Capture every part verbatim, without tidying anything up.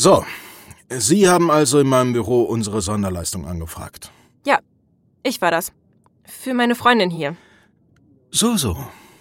So, Sie haben also in meinem Büro unsere Sonderleistung angefragt. Ja, ich war das. Für meine Freundin hier. So, so.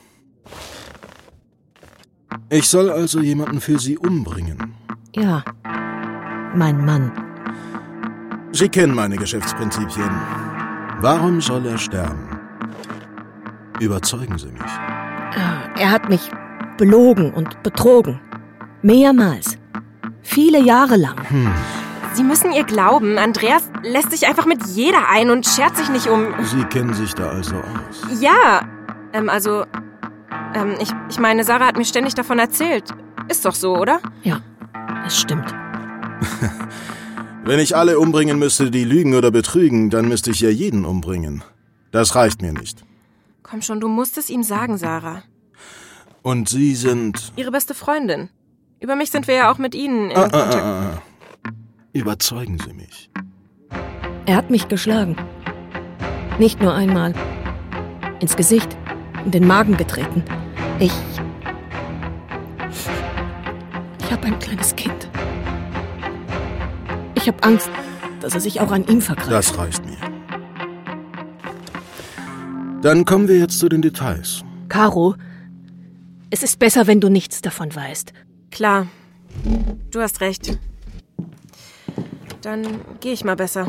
Ich soll also jemanden für Sie umbringen. Ja, mein Mann. Sie kennen meine Geschäftsprinzipien. Warum soll er sterben? Überzeugen Sie mich. Er hat mich belogen und betrogen. Mehrmals. Viele Jahre lang. Hm. Sie müssen ihr glauben, Andreas lässt sich einfach mit jeder ein und schert sich nicht um... Sie kennen sich da also aus? Ja, ähm, also... Ähm, ich, ich meine, Sarah hat mir ständig davon erzählt. Ist doch so, oder? Ja, es stimmt. Wenn ich alle umbringen müsste, die lügen oder betrügen, dann müsste ich ja jeden umbringen. Das reicht mir nicht. Komm schon, du musst es ihm sagen, Sarah. Und Sie sind... Ihre beste Freundin. Über mich sind wir ja auch mit Ihnen in ah, Kontakt. Ah, ah, ah. Überzeugen Sie mich. Er hat mich geschlagen. Nicht nur einmal. Ins Gesicht, in den Magen getreten. Ich... Ich habe ein kleines Kind. Ich habe Angst, dass er sich auch an ihm vergreift. Das reicht mir. Dann kommen wir jetzt zu den Details. Caro, es ist besser, wenn du nichts davon weißt. Klar, du hast recht. Dann gehe ich mal besser.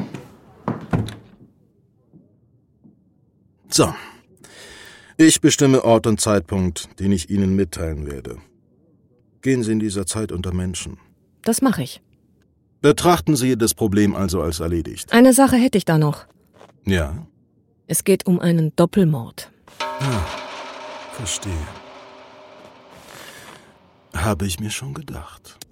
So. Ich bestimme Ort und Zeitpunkt, den ich Ihnen mitteilen werde. Gehen Sie in dieser Zeit unter Menschen. Das mache ich. Betrachten Sie das Problem also als erledigt. Eine Sache hätte ich da noch. Ja? Es geht um einen Doppelmord. Ah, verstehe. Habe ich mir schon gedacht.